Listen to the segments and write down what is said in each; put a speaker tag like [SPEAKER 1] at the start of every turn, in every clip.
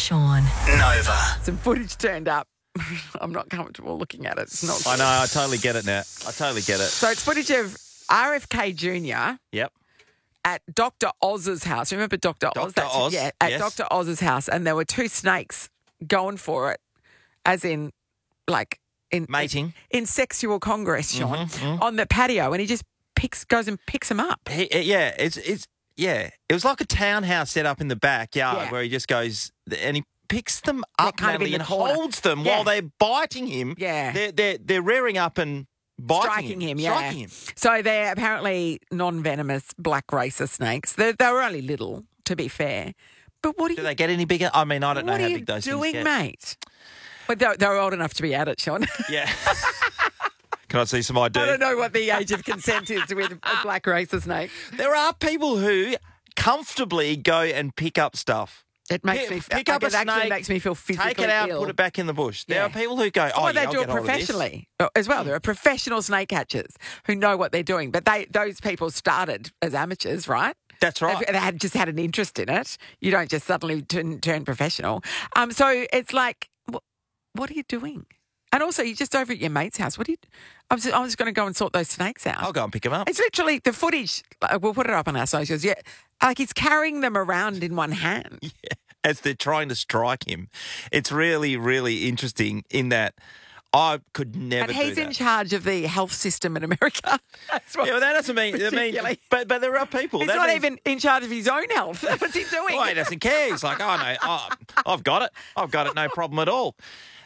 [SPEAKER 1] Sean.
[SPEAKER 2] Nova.
[SPEAKER 3] Some footage turned up. I'm not comfortable looking at it. It's not.
[SPEAKER 4] I know. I totally get it now. I totally get it.
[SPEAKER 3] So it's footage of RFK Jr.
[SPEAKER 4] Yep.
[SPEAKER 3] at Dr. Oz's house. Remember Dr. Oz?
[SPEAKER 4] Dr. Oz,
[SPEAKER 3] Yeah, at
[SPEAKER 4] yes.
[SPEAKER 3] Dr. Oz's house. And there were two snakes going for it, as in, like, in
[SPEAKER 4] Mating.
[SPEAKER 3] in sexual congress, Sean, on the patio. And he just goes and picks them up.
[SPEAKER 4] It was like a townhouse set up in the backyard where he just goes and he picks them up
[SPEAKER 3] kind of in
[SPEAKER 4] Natalie,
[SPEAKER 3] the
[SPEAKER 4] and
[SPEAKER 3] corner.
[SPEAKER 4] holds them
[SPEAKER 3] Yeah.
[SPEAKER 4] while they're biting him.
[SPEAKER 3] Yeah.
[SPEAKER 4] They're rearing up and biting
[SPEAKER 3] Striking him, yeah.
[SPEAKER 4] Striking him.
[SPEAKER 3] So they're apparently non-venomous black racer snakes. They were only little, to be fair. But what
[SPEAKER 4] Do they get any bigger? I mean, I don't know
[SPEAKER 3] what
[SPEAKER 4] how
[SPEAKER 3] are you
[SPEAKER 4] big those
[SPEAKER 3] doing,
[SPEAKER 4] things get.
[SPEAKER 3] mate? But they're old enough to be at it, Sean.
[SPEAKER 4] Yeah. Can I see some ID?
[SPEAKER 3] I don't know what the age of consent is with a black racer snake.
[SPEAKER 4] There are people who comfortably go and pick up stuff.
[SPEAKER 3] It makes me
[SPEAKER 4] Pick up a
[SPEAKER 3] it actually
[SPEAKER 4] snake,
[SPEAKER 3] makes me feel physically
[SPEAKER 4] take it out,
[SPEAKER 3] ill.
[SPEAKER 4] put it back in the bush. There
[SPEAKER 3] Yeah.
[SPEAKER 4] are people who go,
[SPEAKER 3] They
[SPEAKER 4] I'll
[SPEAKER 3] do
[SPEAKER 4] get
[SPEAKER 3] it
[SPEAKER 4] hold of this.
[SPEAKER 3] professionally as well. There are professional snake catchers who know what they're doing. But those people started as amateurs, right?
[SPEAKER 4] That's right.
[SPEAKER 3] They had just had an interest in it. You don't just suddenly turn professional. So it's like, what are you doing? And also, you're just over at your mate's house. What do you? I was going to go and sort those snakes out.
[SPEAKER 4] I'll go and pick them up.
[SPEAKER 3] It's literally the footage. We'll put it up on our socials. Yeah, like he's carrying them around in one hand.
[SPEAKER 4] Yeah, as they're trying to strike him. It's really, really interesting in that I could never
[SPEAKER 3] And he's
[SPEAKER 4] do
[SPEAKER 3] in
[SPEAKER 4] that.
[SPEAKER 3] charge of the health system in America. That's what
[SPEAKER 4] Yeah, well, that doesn't mean,
[SPEAKER 3] particularly.
[SPEAKER 4] but there are people.
[SPEAKER 3] He's
[SPEAKER 4] that
[SPEAKER 3] not
[SPEAKER 4] means-
[SPEAKER 3] even in charge of his own health. What's he doing?
[SPEAKER 4] Well, he doesn't care. He's like, I've got it. I've got it, no problem at all.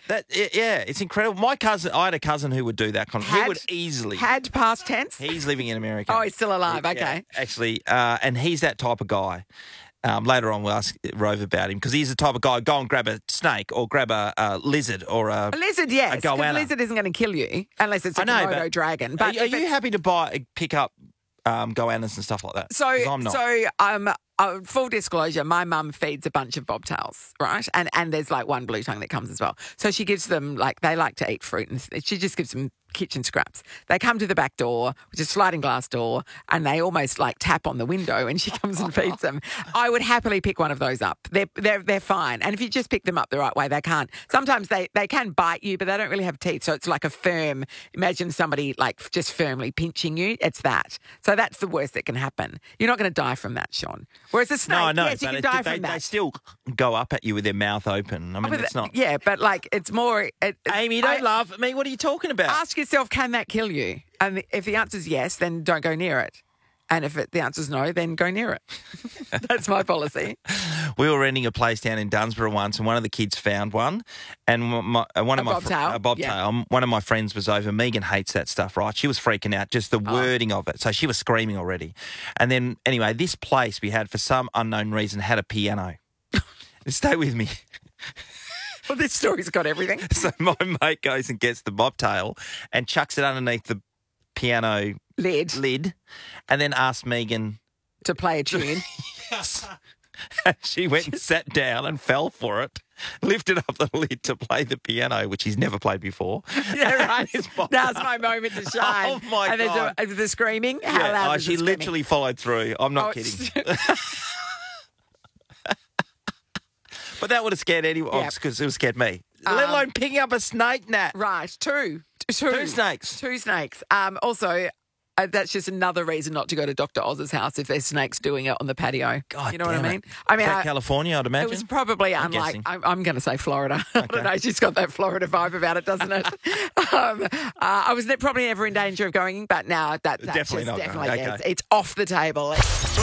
[SPEAKER 4] It's incredible. I had a cousin who would do that kind of. He would easily.
[SPEAKER 3] Had past tense?
[SPEAKER 4] He's living in America.
[SPEAKER 3] Oh, he's still alive.
[SPEAKER 4] Yeah,
[SPEAKER 3] Okay.
[SPEAKER 4] actually, and he's that type of guy. Later on, we'll ask Rove about him because he's the type of guy go and grab a snake or grab a lizard or a
[SPEAKER 3] Lizard, yes.
[SPEAKER 4] a
[SPEAKER 3] Because
[SPEAKER 4] goanna.
[SPEAKER 3] lizard isn't going to kill you unless it's a
[SPEAKER 4] I know,
[SPEAKER 3] Komodo
[SPEAKER 4] but
[SPEAKER 3] dragon. But
[SPEAKER 4] are
[SPEAKER 3] if
[SPEAKER 4] you
[SPEAKER 3] it's-
[SPEAKER 4] happy to pick up goannas and stuff like that?
[SPEAKER 3] So,
[SPEAKER 4] 'Cause I'm not.
[SPEAKER 3] full disclosure, my mum feeds a bunch of bobtails, right? And there's like one blue tongue that comes as well. So she gives them, like, they like to eat fruit, and she just gives them kitchen scraps. They come to the back door, which is a sliding glass door, and they almost like tap on the window, and she comes and feeds them. I would happily pick one of those up. They're fine, and if you just pick them up the right way, they can't. Sometimes they can bite you, but they don't really have teeth, so it's like a firm. Imagine somebody like just firmly pinching you. It's that. So that's the worst that can happen. You're not going to die from that, Sean. Whereas a snake,
[SPEAKER 4] No,
[SPEAKER 3] yes, you
[SPEAKER 4] but
[SPEAKER 3] can die
[SPEAKER 4] they
[SPEAKER 3] from that.
[SPEAKER 4] still go up at you with their mouth open. I mean, it's not.
[SPEAKER 3] Yeah, but like it's more.
[SPEAKER 4] Amy, don't laugh at me. What are you talking about?
[SPEAKER 3] Ask yourself, can that kill you? And if the answer is yes, then don't go near it. And if the answer is no, then go near it. That's my policy.
[SPEAKER 4] We were renting a place down in Dunsborough once, and one of the kids found one, and
[SPEAKER 3] bobtail?
[SPEAKER 4] a bobtail. One of my friends was over. Megan hates that stuff, right? She was freaking out, just the wording of it. So she was screaming already. And then, anyway, this place we had, for some unknown reason, had a piano. Stay with me.
[SPEAKER 3] Well, this story's got everything.
[SPEAKER 4] So my mate goes and gets the bobtail and chucks it underneath the piano
[SPEAKER 3] Lid
[SPEAKER 4] and then asks Megan.
[SPEAKER 3] to play a tune.
[SPEAKER 4] And she went and sat down and fell for it, lifted up the lid to play the piano, which he's never played before.
[SPEAKER 3] Yeah, right.
[SPEAKER 4] His bobtail.
[SPEAKER 3] Now's my moment to shine.
[SPEAKER 4] Oh, my
[SPEAKER 3] and
[SPEAKER 4] God.
[SPEAKER 3] there's the screaming. How
[SPEAKER 4] Yeah,
[SPEAKER 3] loud is
[SPEAKER 4] she
[SPEAKER 3] the screaming?
[SPEAKER 4] literally followed through. I'm not
[SPEAKER 3] Oh,
[SPEAKER 4] kidding. But that would have scared anyone
[SPEAKER 3] Yeah.
[SPEAKER 4] because it would have scared me. Let alone picking up a snake, Nat.
[SPEAKER 3] Right, two
[SPEAKER 4] snakes.
[SPEAKER 3] Two snakes. Also, that's just another reason not to go to Dr. Oz's house if there's snakes doing it on the patio.
[SPEAKER 4] God
[SPEAKER 3] you know what I
[SPEAKER 4] damn
[SPEAKER 3] mean?
[SPEAKER 4] it.
[SPEAKER 3] I mean,
[SPEAKER 4] Is that California, I'd imagine.
[SPEAKER 3] it was probably unlike.
[SPEAKER 4] guessing.
[SPEAKER 3] I'm going to say Florida. I don't know. She's got that Florida vibe about it, doesn't it? I was probably never in danger of going, but now that's
[SPEAKER 4] Definitely
[SPEAKER 3] just
[SPEAKER 4] not going.
[SPEAKER 3] definitely
[SPEAKER 4] Okay.
[SPEAKER 3] it's off the table.